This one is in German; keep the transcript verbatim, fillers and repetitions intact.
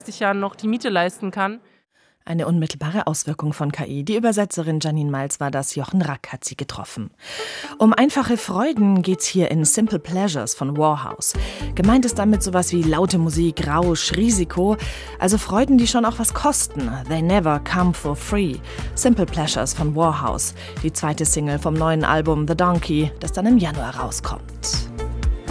sich ja noch die Miete leisten kann. Eine unmittelbare Auswirkung von K I. Die Übersetzerin Janine Malz war das, Jochen Rack hat sie getroffen. Um einfache Freuden geht's hier in Simple Pleasures von Warhouse. Gemeint ist damit sowas wie laute Musik, Rausch, Risiko, also Freuden, die schon auch was kosten. They never come for free. Simple Pleasures von Warhouse, die zweite Single vom neuen Album The Donkey, das dann im Januar rauskommt.